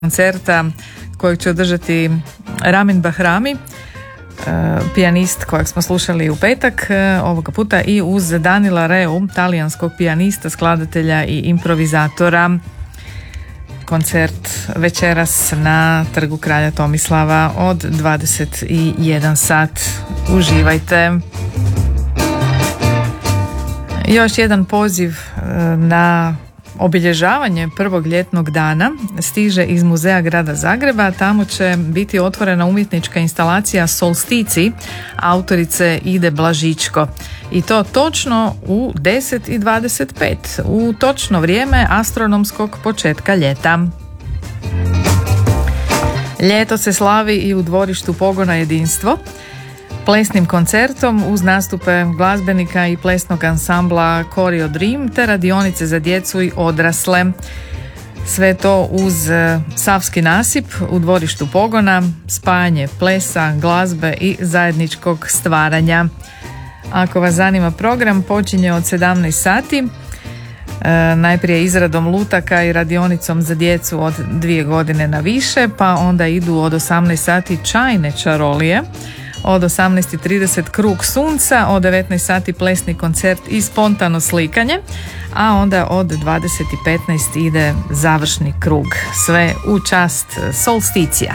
koncerta kojeg će održati Ramin Bahrami, pijanist kojeg smo slušali u petak ovoga puta, i uz Danila Reu, talijanskog pijanista, skladatelja i improvizatora. Koncert večeras na Trgu kralja Tomislava od 21 sat. Uživajte. Još jedan poziv na obilježavanje prvog ljetnog dana stiže iz Muzeja grada Zagreba. Tamo će biti otvorena umjetnička instalacija Solstici autorice Ide Blažičko. I to točno u 10:25, u točno vrijeme astronomskog početka ljeta. Ljeto se slavi i u dvorištu Pogona Jedinstvo plesnim koncertom uz nastupe glazbenika i plesnog ansambla Choreo Dream te radionice za djecu i odrasle. Sve to uz savski nasip u dvorištu Pogona, spajanje plesa, glazbe i zajedničkog stvaranja. Ako vas zanima program, počinje od 17 sati. Najprije izradom lutaka i radionicom za djecu od 2 godine na više, pa onda idu od 18 sati čajne čarolije, od 18:30 krug sunca, od 19 sati plesni koncert i spontano slikanje, a onda od 20:15 ide završni krug. Sve u čast Solsticija.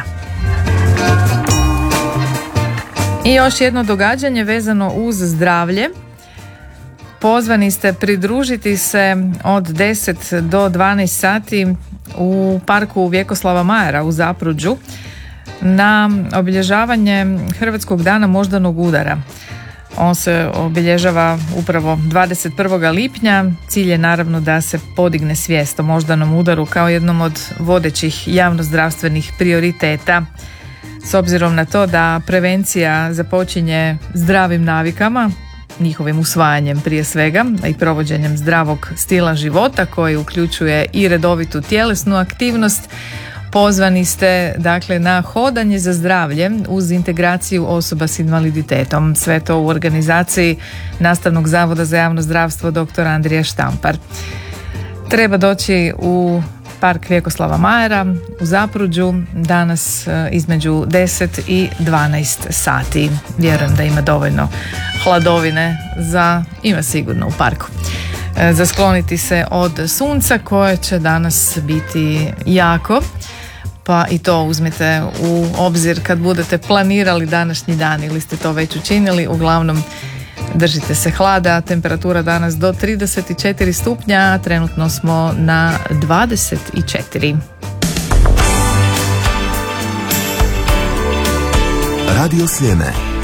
I još jedno događanje vezano uz zdravlje. Pozvani ste pridružiti se od 10 do 12 sati u parku Vjekoslava Majera u Zapruđu na obilježavanje Hrvatskog dana moždanog udara. On se obilježava upravo 21. lipnja. Cilj je naravno da se podigne svijest o moždanom udaru kao jednom od vodećih javnozdravstvenih prioriteta. S obzirom na to da prevencija započinje zdravim navikama, njihovim usvajanjem prije svega i provođenjem zdravog stila života koji uključuje i redovitu tjelesnu aktivnost, pozvani ste dakle na hodanje za zdravlje uz integraciju osoba s invaliditetom. Sve to u organizaciji Nastavnog zavoda za javno zdravstvo dr. Andrija Štampar. Treba doći u park Vjekoslava Majera u Zapruđu danas između 10 i 12 sati. Vjerujem da ima dovoljno hladovine ima sigurno u parku. Za skloniti se od sunca koje će danas biti jako, pa i to uzmite u obzir kad budete planirali današnji dan ili ste to već učinili. Uglavnom držite se hlada, temperatura danas do 34 stupnja, a trenutno smo na 24. Radio Sljeme.